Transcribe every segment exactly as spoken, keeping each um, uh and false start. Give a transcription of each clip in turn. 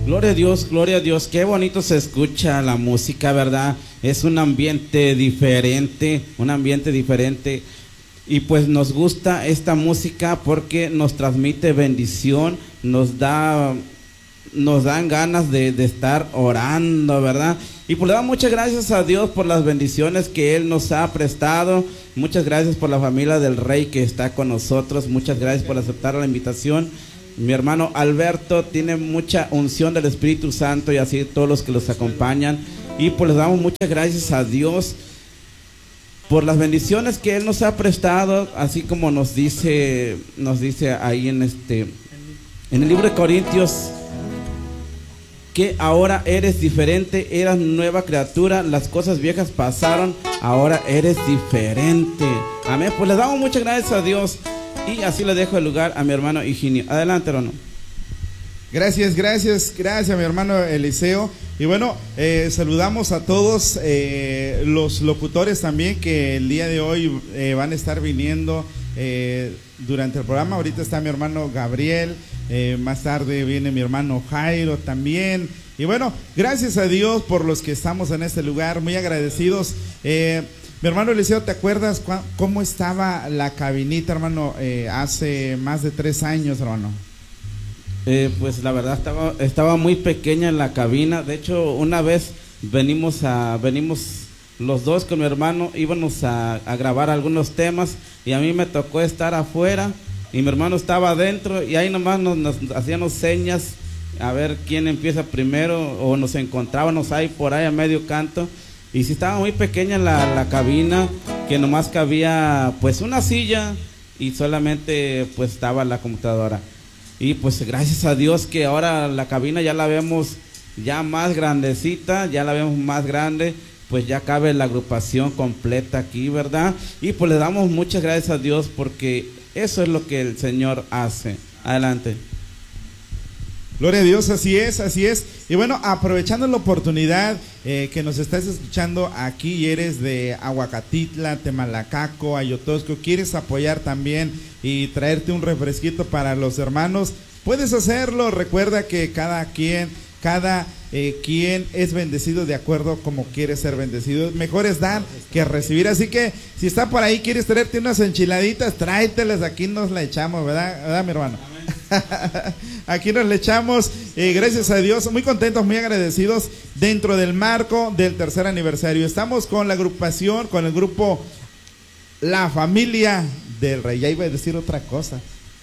Gloria a Dios, gloria a Dios, qué bonito se escucha la música, ¿verdad? Es un ambiente diferente, un ambiente diferente. Y pues nos gusta esta música porque nos transmite bendición, nos da, nos dan ganas de, de estar orando, ¿verdad? Y pues le damos muchas gracias a Dios por las bendiciones que Él nos ha prestado. Muchas gracias por la familia del Rey que está con nosotros. Muchas gracias por aceptar la invitación. Mi hermano Alberto tiene mucha unción del Espíritu Santo y así todos los que los acompañan. Y pues les damos muchas gracias a Dios por las bendiciones que Él nos ha prestado, así como nos dice, nos dice ahí en este, en el libro de Corintios, que ahora eres diferente, eras nueva criatura, las cosas viejas pasaron, ahora eres diferente. Amén. Pues les damos muchas gracias a Dios. Y así le dejo el lugar a mi hermano Higinio. Adelante, hermano. Gracias, gracias, gracias mi hermano Eliseo. Y bueno, eh, saludamos a todos eh, los locutores también que el día de hoy eh, van a estar viniendo eh, durante el programa. Ahorita está mi hermano Gabriel, eh, más tarde viene mi hermano Jairo también. Y bueno, gracias a Dios por los que estamos en este lugar, muy agradecidos. Eh, Mi hermano Eliseo, ¿te acuerdas cómo estaba la cabinita, hermano, eh, hace más de tres años, hermano? Eh, pues la verdad estaba, estaba muy pequeña la cabina. De hecho, una vez venimos a venimos los dos con mi hermano, íbamos a, a grabar algunos temas y a mí me tocó estar afuera y mi hermano estaba adentro y ahí nomás nos, nos hacíamos señas a ver quién empieza primero o nos encontrábamos ahí por ahí a medio canto. Y sí estaba muy pequeña la, la cabina, que nomás cabía pues una silla y solamente pues estaba la computadora. Y pues gracias a Dios que ahora la cabina ya la vemos ya más grandecita, ya la vemos más grande, pues ya cabe la agrupación completa aquí, ¿verdad? Y pues le damos muchas gracias a Dios porque eso es lo que el Señor hace. Adelante. Gloria a Dios, así es, así es. Y bueno, aprovechando la oportunidad eh, que nos estás escuchando aquí y eres de Aguacatitla, Temalacaco, Ayotosco, quieres apoyar también y traerte un refresquito para los hermanos, puedes hacerlo. Recuerda que cada quien, cada eh, quien es bendecido de acuerdo como quiere ser bendecido. Mejor es dar que recibir. Así que si está por ahí, quieres traerte unas enchiladitas, tráetelas, aquí nos la echamos, ¿verdad? ¿Verdad, mi hermano? Aquí nos le echamos, eh, gracias a Dios, muy contentos, muy agradecidos dentro del marco del tercer aniversario. Estamos con la agrupación, con el grupo La Familia del Rey. Ya iba a decir otra cosa.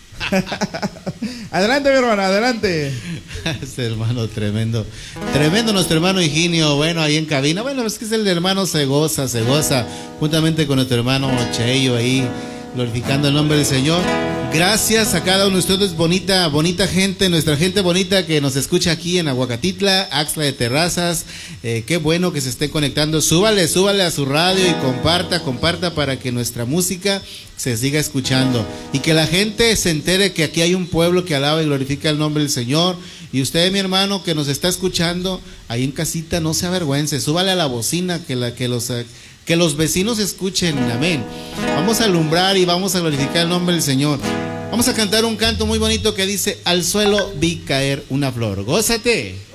Adelante, mi hermano, adelante. Este hermano tremendo, tremendo nuestro hermano Higinio, bueno, ahí en cabina. Bueno, es que es el hermano se goza, se goza, juntamente con nuestro hermano Cheyo ahí, glorificando el nombre del Señor. Gracias a cada uno de ustedes, bonita, bonita gente, nuestra gente bonita que nos escucha aquí en Aguacatitla, Axtla de Terrazas. Eh, qué bueno que se estén conectando. Súbale, súbale a su radio y comparta, comparta para que nuestra música se siga escuchando y que la gente se entere que aquí hay un pueblo que alaba y glorifica el nombre del Señor. Y usted, mi hermano, que nos está escuchando ahí en casita, no se avergüence, súbale a la bocina, que la que los que los vecinos escuchen, amén. Vamos a alumbrar y vamos a glorificar el nombre del Señor. Vamos a cantar un canto muy bonito que dice: al suelo vi caer una flor. Gózate.